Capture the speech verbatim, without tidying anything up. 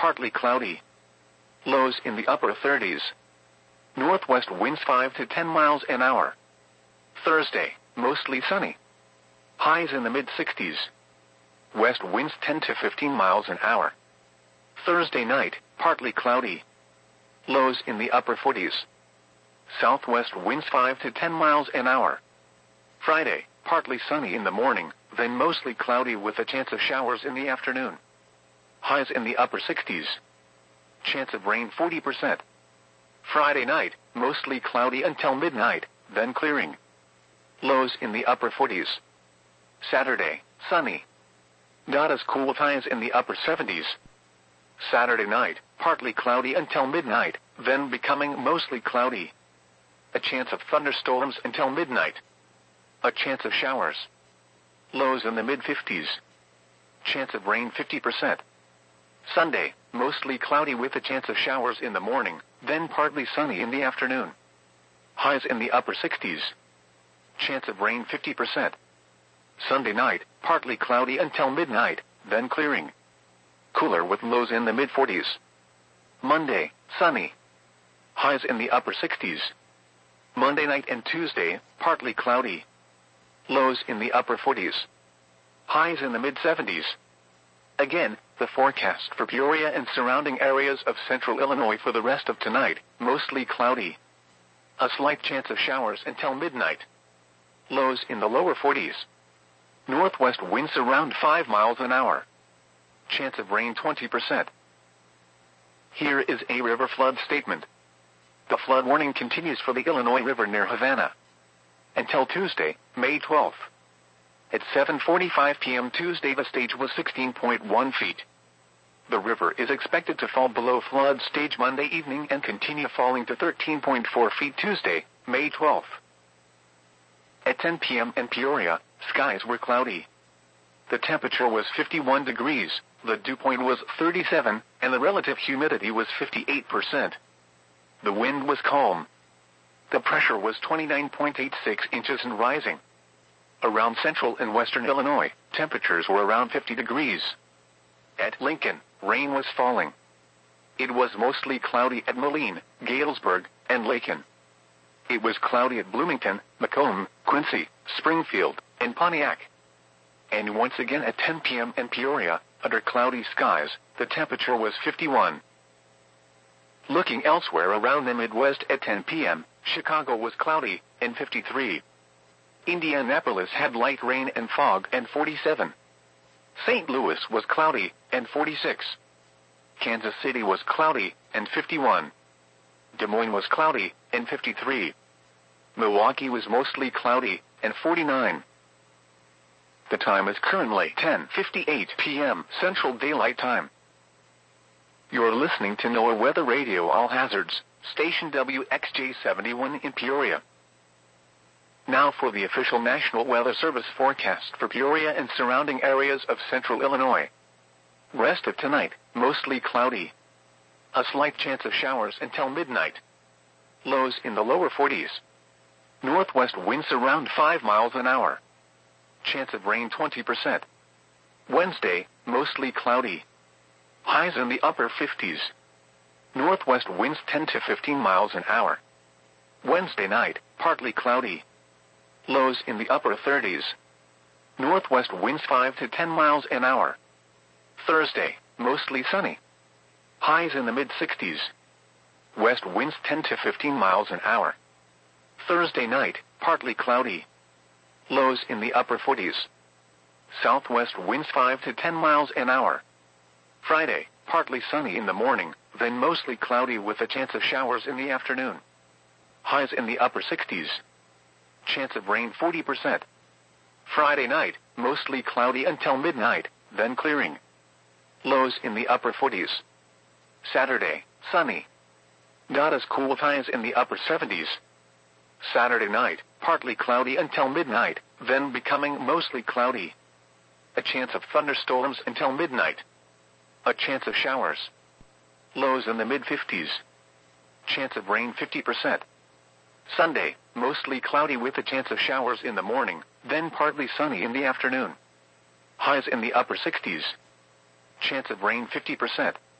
partly cloudy. Lows in the upper thirties. Northwest winds five to ten miles an hour. Thursday, mostly sunny. Highs in the mid-sixties. West winds ten to fifteen miles an hour. Thursday night, partly cloudy. Lows in the upper forties. Southwest winds five to ten miles an hour. Friday, partly sunny in the morning, then mostly cloudy with a chance of showers in the afternoon. Highs in the upper sixties. Chance of rain forty percent. Friday night, mostly cloudy until midnight, then clearing. Lows in the upper forties. Saturday, sunny. Not as cool with highs in the upper seventies. Saturday night, partly cloudy until midnight, then becoming mostly cloudy. A chance of thunderstorms until midnight. A chance of showers. Lows in the mid-fifties. Chance of rain fifty percent. Sunday, mostly cloudy with a chance of showers in the morning, then partly sunny in the afternoon. Highs in the upper sixties. Chance of rain fifty percent. Sunday night, partly cloudy until midnight, then clearing. Cooler with lows in the mid-forties. Monday, sunny. Highs in the upper sixties. Monday night and Tuesday, partly cloudy. Lows in the upper forties. Highs in the mid-seventies. Again, the forecast for Peoria and surrounding areas of central Illinois for the rest of tonight, mostly cloudy. A slight chance of showers until midnight. Lows in the lower forties. Northwest winds around five miles an hour. Chance of rain twenty percent. Here is a river flood statement. The flood warning continues for the Illinois River near Havana until Tuesday, May twelfth. At seven forty-five p.m. Tuesday, the stage was sixteen point one feet. The river is expected to fall below flood stage Monday evening and continue falling to thirteen point four feet Tuesday, May twelfth. At ten p.m. in Peoria, skies were cloudy. The temperature was fifty-one degrees, the dew point was thirty-seven, and the relative humidity was fifty-eight percent. The wind was calm. The pressure was twenty-nine point eight six inches and rising. Around central and western Illinois, temperatures were around fifty degrees. At Lincoln, rain was falling. It was mostly cloudy at Moline, Galesburg, and Lakin. It was cloudy at Bloomington, Macomb, Quincy, Springfield, and Pontiac. And once again at ten p.m. in Peoria, under cloudy skies, the temperature was fifty-one. Looking elsewhere around the Midwest at ten p.m., Chicago was cloudy, and fifty-three. Indianapolis had light rain and fog, and forty-seven. Saint Louis was cloudy, and forty-six. Kansas City was cloudy, and fifty-one. Des Moines was cloudy, and fifty-three. Milwaukee was mostly cloudy, and forty-nine. The time is currently ten fifty-eight p.m. Central Daylight Time. You're listening to NOAA Weather Radio All Hazards, station W X J seventy-one in Peoria. Now for the official National Weather Service forecast for Peoria and surrounding areas of central Illinois. Rest of tonight, mostly cloudy. A slight chance of showers until midnight. Lows in the lower forties. Northwest winds around five miles an hour. Chance of rain twenty percent. Wednesday, mostly cloudy. Highs in the upper fifties. Northwest winds ten to fifteen miles an hour. Wednesday night, partly cloudy. Lows in the upper thirties. Northwest winds five to ten miles an hour. Thursday, mostly sunny. Highs in the mid-sixties. West winds ten to fifteen miles an hour. Thursday night, partly cloudy. Lows in the upper forties. Southwest winds five to ten miles an hour. Friday, partly sunny in the morning, then mostly cloudy with a chance of showers in the afternoon. Highs in the upper sixties. Chance of rain forty percent. Friday night, mostly cloudy until midnight, then clearing. Lows in the upper forties. Saturday, sunny. Not as cool with highs in the upper seventies. Saturday night, partly cloudy until midnight, then becoming mostly cloudy. A chance of thunderstorms until midnight. A chance of showers. Lows in the mid-fifties. Chance of rain fifty percent. Sunday, mostly cloudy with a chance of showers in the morning, then partly sunny in the afternoon. Highs in the upper sixties. Chance of rain fifty percent.